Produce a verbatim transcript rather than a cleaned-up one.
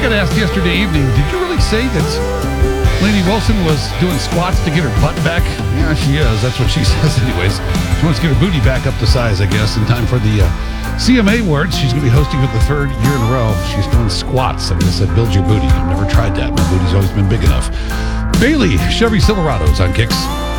got asked yesterday evening, did you really say that Lainey Wilson was doing squats to get her butt back? Yeah, she is. That's what she says anyways. She wants to get her booty back up to size, I guess, in time for the uh, C M A Awards. She's going to be hosting it the third year in a row. She's doing squats. I guess that builds your booty. I've never tried that. My booty's always been big enough. Bailey, Chevy Silverado's on Kicks.